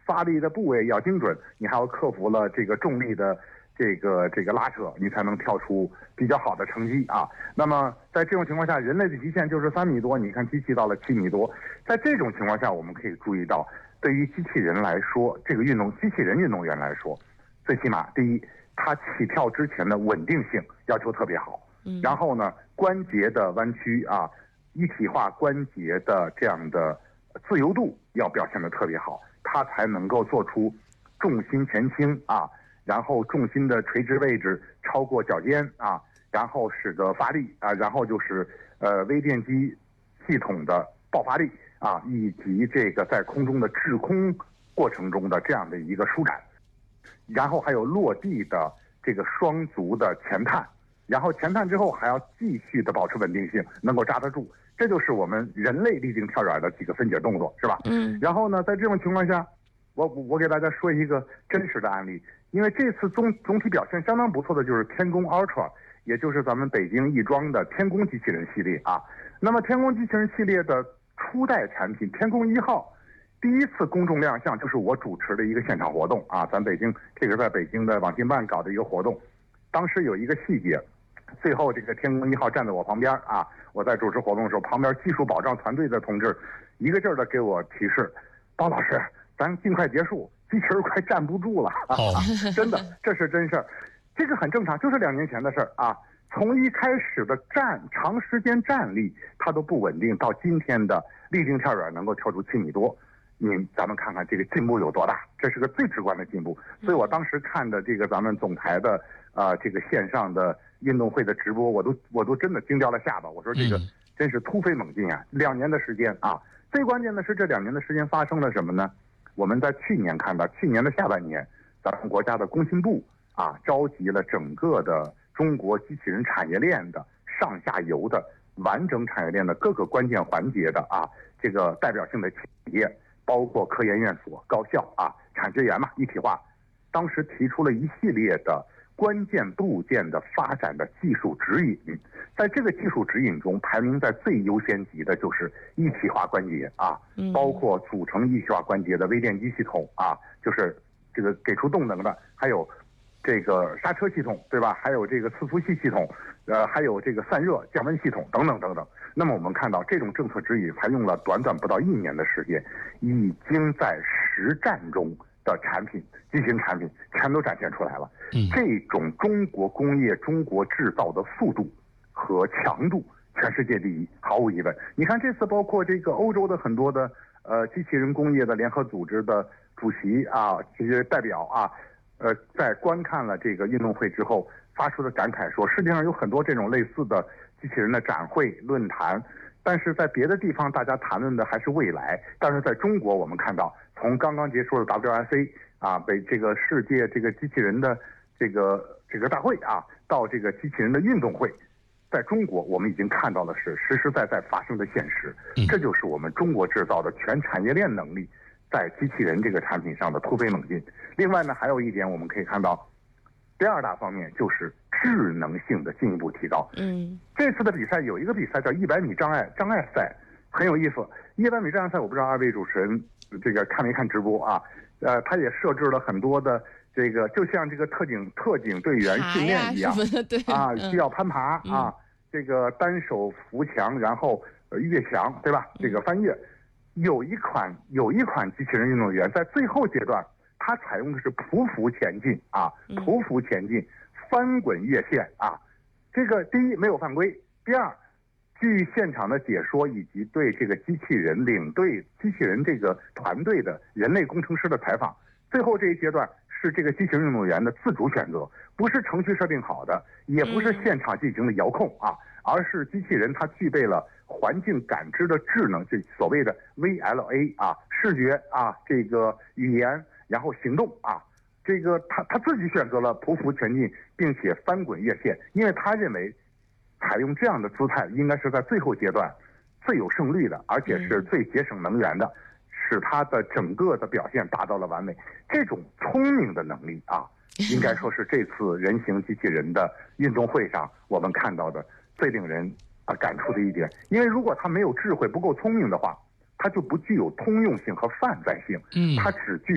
发力的部位要精准，你还要克服了这个重力的这个拉扯，你才能跳出比较好的成绩啊。那么在这种情况下，人类的极限就是3米多，你看机器到了7米多。在这种情况下，我们可以注意到，对于机器人来说，这个机器人运动员来说，最起码第一，他起跳之前的稳定性要求特别好，然后呢，关节的弯曲啊，一体化关节的这样的自由度要表现得特别好，他才能够做出重心前倾啊，然后重心的垂直位置超过脚尖啊，然后使得发力啊，然后就是微电机系统的爆发力啊，以及这个在空中的滞空过程中的这样的一个舒展，然后还有落地的这个双足的前探，然后前探之后还要继续的保持稳定性，能够扎得住。这就是我们人类立定跳远的几个分解动作，是吧？然后呢，在这种情况下，我给大家说一个真实的案例，因为这次总体表现相当不错的就是天宫 Ultra， 也就是咱们北京亦庄的天宫机器人系列啊。那么天宫机器人系列的初代产品天宫1号，第一次公众亮相就是我主持的一个现场活动啊，在北京的网信办搞的一个活动。当时有一个细节，最后这个天宫1号站在我旁边啊，我在主持活动的时候，旁边技术保障团队的同志一个劲儿的给我提示，包老师，咱尽快结束，机器人快站不住了。真的，这是真事儿，这个很正常，就是2年前的事儿啊。从一开始的长时间站立，它都不稳定，到今天的立定跳远能够跳出7米多，咱们看看这个进步有多大，这是个最直观的进步。所以我当时看的这个咱们总台的这个线上的运动会的直播，我都真的惊掉了下巴。我说这个真是突飞猛进啊！2年的时间啊，最关键的是这2年的时间发生了什么呢？我们在去年看到，去年的下半年，咱们国家的工信部啊，召集了整个的中国机器人产业链的上下游的完整产业链的各个关键环节的啊，这个代表性的企业，包括科研院所、高校啊、产学研嘛，一体化。当时提出了一系列的关键部件的发展的技术指引，在这个技术指引中，排名在最优先级的就是一体化关节啊，包括组成一体化关节的微电机系统啊，就是这个给出动能的，还有这个刹车系统，对吧？还有这个伺服器系统，还有这个散热降温系统等等等等。那么我们看到这种政策指引才用了短短不到1年的时间，已经在实战中的产品、机器人产品全都展现出来了。这种中国工业、中国制造的速度和强度，全世界第一，毫无疑问。你看这次包括这个欧洲的很多的机器人工业的联合组织的主席啊，这些代表啊，在观看了这个运动会之后，发出的感慨说，世界上有很多这种类似的机器人的展会论坛，但是在别的地方大家谈论的还是未来，但是在中国我们看到，从刚刚结束的 WRC 啊，被这个世界这个机器人的这个大会啊，到这个机器人的运动会，在中国我们已经看到的是实实在在发生的现实，这就是我们中国制造的全产业链能力在机器人这个产品上的突飞猛进。另外呢，还有一点我们可以看到，第2大方面就是智能性的进一步提高。这次的比赛有一个比赛叫100米障碍赛，很有意思。100米障碍赛，我不知道2位主持人这个看没看直播啊？他也设置了很多的这个，就像这个特警队员训练一样啊，需要攀爬啊，这个单手扶墙，然后越墙，对吧？这个翻越。有一款机器人运动员在最后阶段，它采用的是匍匐前进啊，匍匐前进，翻滚越线啊。这个第一没有犯规，第二，据现场的解说以及对这个机器人领队、机器人这个团队的人类工程师的采访，最后这一阶段是这个机器人运动员的自主选择，不是程序设定好的，也不是现场进行的遥控啊，而是机器人它具备了环境感知的智能，这所谓的 VLA 啊，视觉啊，这个语言，然后行动啊，这个他自己选择了匍匐前进，并且翻滚越线，因为他认为采用这样的姿态应该是在最后阶段最有胜率的，而且是最节省能源的，使他的整个的表现达到了完美。这种聪明的能力啊，应该说是这次人形机器人的运动会上我们看到的最令人感触的一点。因为如果他没有智慧、不够聪明的话，他就不具有通用性和泛在性，他只具